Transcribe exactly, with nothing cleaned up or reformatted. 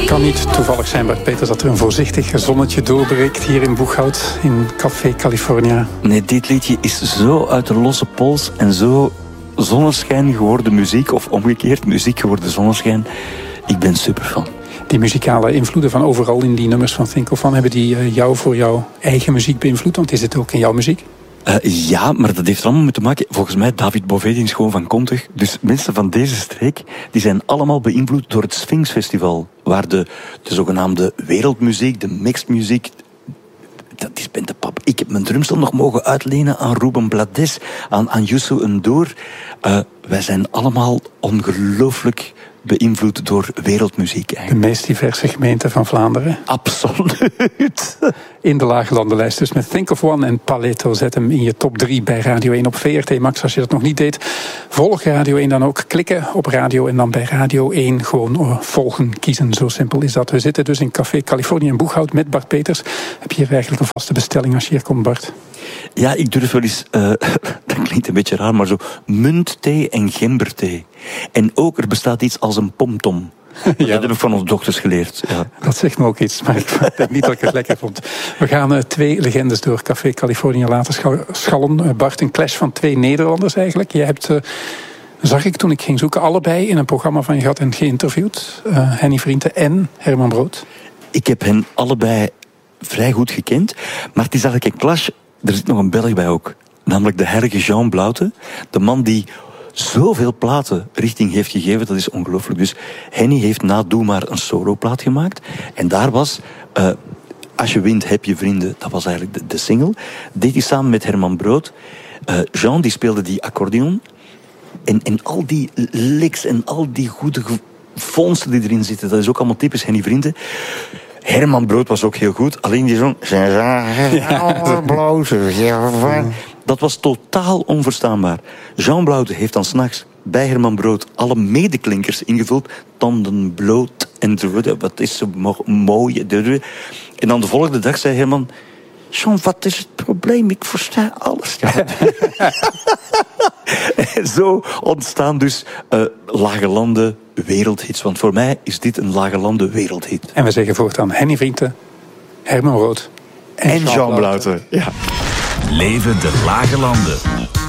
kan niet toevallig zijn, Bart Peters, dat er een voorzichtig zonnetje doorbreekt hier in Boeghout, in Café California. Nee, dit liedje is zo uit de losse pols en zo zonneschijn geworden muziek, of omgekeerd muziek geworden zonneschijn. Ik ben super fan. Die muzikale invloeden van overal in die nummers van Think of One, hebben die uh, jou voor jouw eigen muziek beïnvloed? Want is het ook in jouw muziek? Uh, ja, maar dat heeft er allemaal mee te maken. Volgens mij, David Bové is gewoon van Kontig. Dus mensen van deze streek, die zijn allemaal beïnvloed door het Sphinx Festival. Waar de, de zogenaamde wereldmuziek, de mixed muziek, dat is bentepap. Ik heb mijn drumstel nog mogen uitlenen aan Ruben Blades, aan, aan Youssou N'Dour. Uh, wij zijn allemaal ongelooflijk beïnvloed door wereldmuziek eigenlijk. De meest diverse gemeente van Vlaanderen. Absoluut. In de Lage Landenlijst. Dus met Think of One en Paleto, zet hem in je top drie bij Radio één op V R T Max. Als je dat nog niet deed, volg Radio één dan ook. Klikken op radio en dan bij Radio één gewoon volgen, kiezen. Zo simpel is dat. We zitten dus in Café California in Boeghout met Bart Peters. Heb je hier eigenlijk een vaste bestelling als je hier komt, Bart? Ja, ik durf wel eens, uh, dat klinkt een beetje raar, maar zo muntthee en gemberthee. En ook, er bestaat iets als een pomtom. Ja. Dat heb ik van onze dochters geleerd. Ja. Dat zegt me ook iets, maar ik denk niet dat ik het lekker vond. We gaan uh, twee legendes door Café California laten schallen. Uh, Bart, een clash van twee Nederlanders eigenlijk. Je hebt, uh, zag ik toen ik ging zoeken, allebei in een programma van je gehad en geïnterviewd. Uh, Henny Vrienden en Herman Brood. Ik heb hen allebei vrij goed gekend, maar het is eigenlijk een clash. Er zit nog een Belg bij ook. Namelijk de herge Jean Blouten. De man die zoveel platen richting heeft gegeven, dat is ongelooflijk. Dus Henny heeft na Doe Maar een soloplaat gemaakt. En daar was uh, Als je wint, heb je vrienden. Dat was eigenlijk de, de single. Deed hij samen met Herman Brood. Uh, Jean die speelde die accordeon. En, en al die licks en al die goede vondsten die erin zitten, dat is ook allemaal typisch Henny Vrienden. Herman Brood was ook heel goed. Alleen die zong... Ja. Dat was totaal onverstaanbaar. Jean Blouten heeft dan 's nachts bij Herman Brood alle medeklinkers ingevuld. Tanden bloot en wat is zo mooi. En dan de volgende dag zei Herman... Jean, wat is het probleem? Ik versta alles. Ja. En zo ontstaan dus uh, Lage Landen wereldhits. Want voor mij is dit een Lage Landen wereldhit. En we zeggen voortaan Henny Vrienden, Herman Brood en, en Jean, Jean Blouten. Ja. Leven de Lage Landen.